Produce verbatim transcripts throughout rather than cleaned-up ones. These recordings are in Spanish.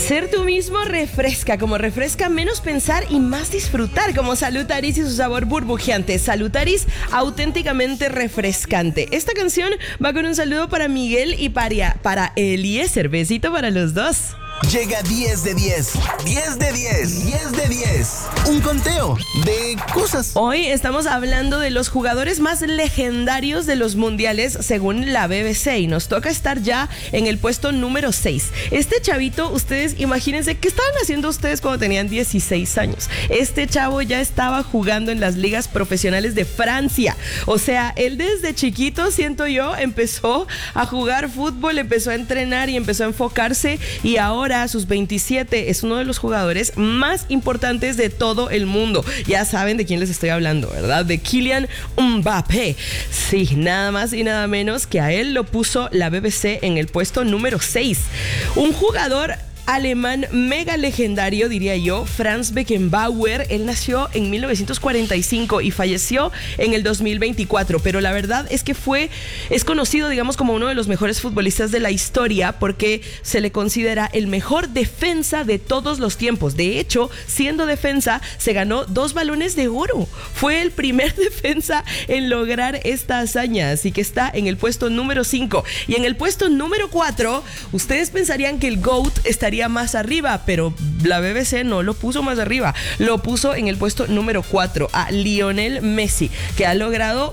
Ser tú mismo refresca, como refresca menos pensar y más disfrutar, como Salutaris y su sabor burbujeante. Salutaris, auténticamente refrescante. Esta canción va con un saludo para Miguel y para, para Eliezer. Besito para los dos. Llega diez de diez, diez de diez, diez de diez. Un conteo de cosas. Hoy estamos hablando de los jugadores más legendarios de los mundiales según la B B C y nos toca estar ya en el puesto número seis. Este chavito, ustedes imagínense, ¿qué estaban haciendo ustedes cuando tenían dieciséis años? Este chavo ya estaba jugando en las ligas profesionales de Francia. O sea, él desde chiquito, siento yo, empezó a jugar fútbol, empezó a entrenar y empezó a enfocarse, y ahora a sus veintisiete es uno de los jugadores más importantes de todo el mundo. Ya saben de quién les estoy hablando, ¿verdad? De Kylian Mbappé. Sí, nada más y nada menos que a él lo puso la B B C en el puesto número seis. Un jugador alemán mega legendario, diría yo, Franz Beckenbauer. Él nació en mil novecientos cuarenta y cinco y falleció en el dos mil veinticuatro, pero la verdad es que fue, es conocido, digamos, como uno de los mejores futbolistas de la historia porque se le considera el mejor defensa de todos los tiempos. De hecho, siendo defensa, se ganó dos balones de oro. Fue el primer defensa en lograr esta hazaña, así que está en el puesto número cinco. Y en el puesto número cuatro, ustedes pensarían que el GOAT estaría más arriba, pero la B B C no lo puso más arriba, lo puso en el puesto número cuatro a Lionel Messi, que ha logrado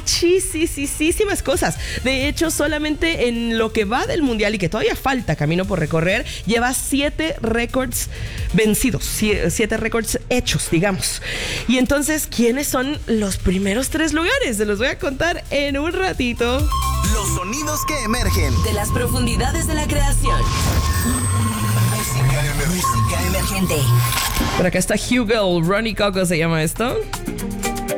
muchísimas cosas. De hecho, solamente en lo que va del mundial y que todavía falta camino por recorrer, lleva siete récords vencidos, siete récords hechos, digamos. Y entonces, ¿quiénes son los primeros tres lugares? Se los voy a contar en un ratito. Los sonidos que emergen de las profundidades de la creación. Música emergente. Por acá está Hugo, Ronnie Coco se llama esto.